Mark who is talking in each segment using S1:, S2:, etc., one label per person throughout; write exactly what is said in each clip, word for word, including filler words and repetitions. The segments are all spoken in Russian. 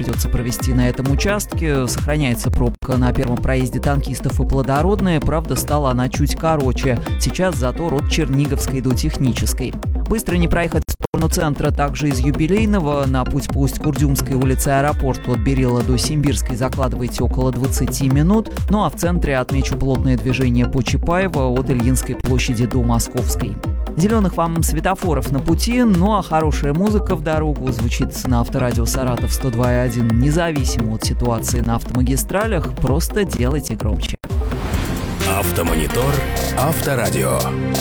S1: придется провести на этом участке. Сохраняется пробка на первом проезде Танкистов и Плодородная, правда, стала она чуть короче. Сейчас затор от Черниговской до Технической. Быстро не проехать в сторону центра, также из Юбилейного. На путь по Усть-Курдюмской улице Аэропорту от Берила до Симбирской закладывайте около двадцать минут. Ну а в центре отмечу плотное движение по Чапаева от Ильинской площади до Московской. Зеленых вам светофоров на пути, ну а хорошая музыка в дорогу звучит на Авторадио Саратов сто два и один. Независимо от ситуации на автомагистралях, просто делайте громче.
S2: Автомонитор Авторадио.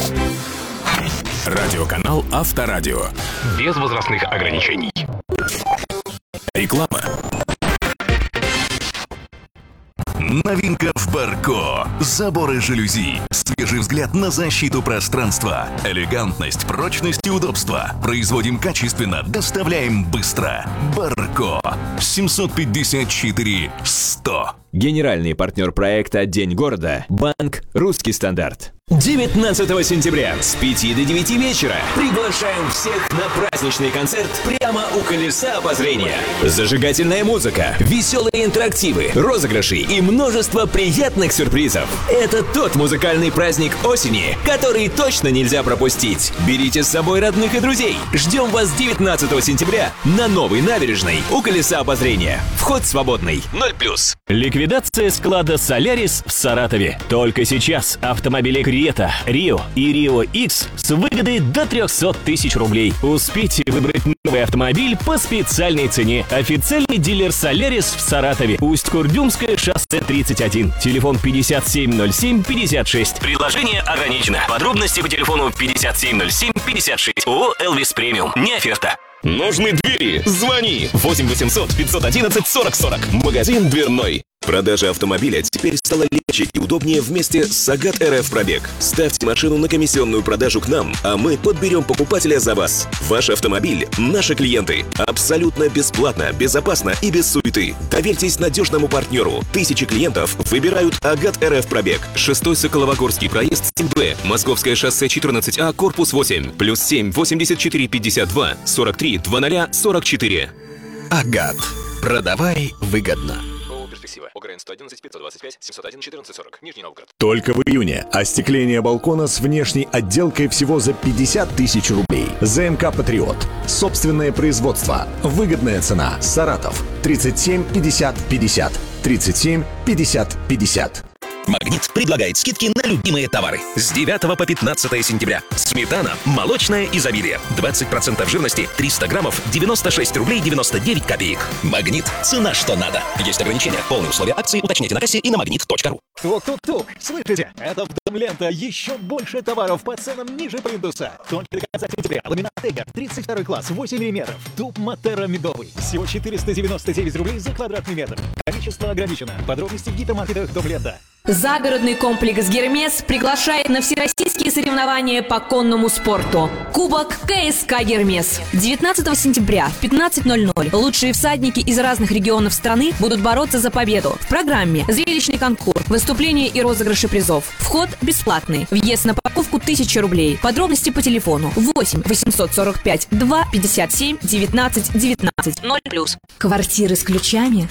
S2: Радиоканал Авторадио. Без возрастных ограничений. Реклама. Новинка в Барко. Заборы жалюзи. Свежий взгляд на защиту пространства. Элегантность, прочность и удобство. Производим качественно, доставляем быстро. Барко. семьсот пятьдесят четыре сто.
S3: Генеральный партнер проекта «День города» – банк «Русский стандарт». девятнадцатого сентября с пяти до девяти вечера приглашаем всех на праздничный концерт прямо у колеса обозрения. Зажигательная музыка, веселые интерактивы, розыгрыши и множество приятных сюрпризов. Это тот музыкальный праздник осени, который точно нельзя пропустить. Берите с собой родных и друзей. Ждем вас девятнадцатого сентября на Новой набережной у колеса обозрения. Вход свободный. ноль плюс.
S4: Ликвидация склада «Солярис» в Саратове. Только сейчас автомобили Крета, Рио и Рио Икс с выгодой до триста тысяч рублей. Успейте выбрать новый автомобиль по специальной цене. Официальный дилер «Солярис» в Саратове. Усть-Курдюмское шоссе тридцать один. Телефон пятьдесят семь ноль семь пятьдесят шесть.
S5: Предложение ограничено. Подробности по телефону пятьдесят семь ноль семь пятьдесят шесть. ООО «Элвис Премиум». Не оферта.
S2: Нужны двери? Звони! восемь восемьсот пятьсот одиннадцать сорок сорок. Магазин дверной. Продажа автомобиля теперь стала легче и удобнее вместе с Сагат эр эф Пробег. Ставьте машину на комиссионную продажу к нам, а мы подберем покупателя за вас. Ваш автомобиль – наши клиенты. Абсолютно бесплатно, безопасно и без суеты. Доверьтесь надежному партнеру. Тысячи клиентов выбирают Агат эр эф Пробег. Шестой Соколовогорский проезд семь бэ. Московское шоссе четырнадцать А, корпус восемь. Плюс семь восемьдесят четыре пятьдесят два сорок три двадцать сорок четыре. Агат. Продавай выгодно.
S6: ОГРН сто одиннадцать пятьсот двадцать пять семьсот один четырнадцать сорок. Нижний Новгород.
S7: Только в июне. Остекление балкона с внешней отделкой всего за пятьдесят тысяч рублей. ЗМК «Патриот». Собственное производство. Выгодная цена. Саратов. тридцать семь пятьдесят пятьдесят. тридцать семь пятьдесят пятьдесят.
S5: Магнит предлагает скидки на любимые товары. С девятого по пятнадцатое сентября. Сметана «Молочное изобилие». двадцать процентов жирности, триста граммов, девяносто шесть рублей девяносто девять копеек. Магнит. Цена что надо. Есть ограничения. Полные условия акции уточните на кассе и на магнит точка ру.
S8: Тук-тук-тук. Слышите? Это в Дом Лента. Еще больше товаров по ценам ниже плинтуса. Только до конца сентября. Ламинат Тегер. тридцать второй класс. восемь миллиметров. Туб Матера медовый. Всего четыреста девяносто девять рублей за квадратный метр. Количество ограничено. Подробности в гипермаркетах Дом Лента.
S9: Загородный комплекс «Гермес» приглашает на всероссийские соревнования по конному спорту. Кубок КСК «Гермес». девятнадцатого сентября в пятнадцать ноль ноль лучшие всадники из разных регионов страны будут бороться за победу. В программе зрелищный конкурс, выступления и розыгрыши призов. Вход бесплатный. Въезд на парковку тысяча рублей. Подробности по телефону восемь восемьсот сорок пять два пятьдесят семь девятнадцать девятнадцать. ноль плюс. Квартиры с ключами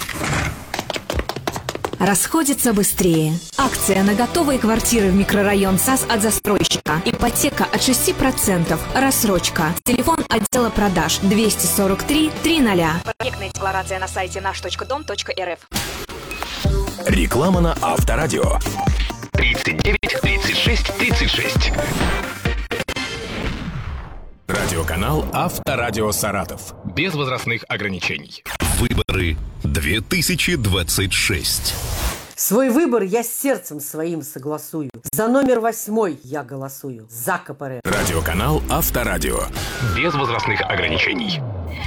S9: расходится быстрее. Акция на готовые квартиры в микрорайон САС от застройщика. Ипотека от шести процентов. Рассрочка. Телефон отдела продаж двести сорок три триста.
S10: Проектная декларация на сайте наш точка дом точка эр эф.
S2: Реклама на Авторадио.
S5: тридцать девять тридцать шесть тридцать шесть.
S2: Радиоканал Авторадио Саратов. Без возрастных ограничений.
S11: Выборы две тысячи двадцать шесть.
S12: Свой выбор я с сердцем своим согласую. За номер восьмой я голосую. За ка пэ эр.
S2: Радиоканал Авторадио.
S5: Без возрастных ограничений.